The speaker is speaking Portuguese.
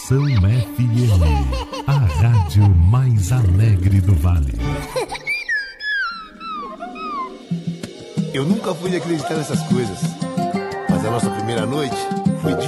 Estação FM, a rádio mais alegre do vale. Eu nunca fui acreditar nessas coisas, mas a nossa primeira noite foi